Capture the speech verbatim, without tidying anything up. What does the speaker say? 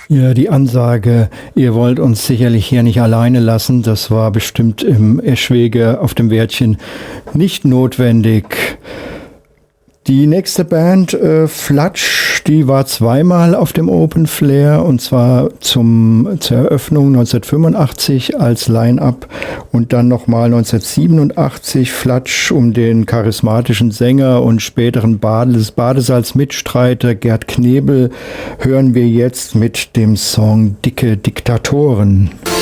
Ja, die Ansage, ihr wollt uns sicherlich hier nicht alleine lassen, das war bestimmt im Eschwege auf dem Wärtchen nicht notwendig. Die nächste Band, äh, Flatsch, die war zweimal auf dem Open Flair, und zwar zum, zur Eröffnung neunzehnhundertfünfundachtzig als Line-Up und dann nochmal neunzehnhundertsiebenundachtzig. Flatsch um den charismatischen Sänger und späteren Bades Badesalz-Mitstreiter Gerd Knebel hören wir jetzt mit dem Song Dicke Diktatoren.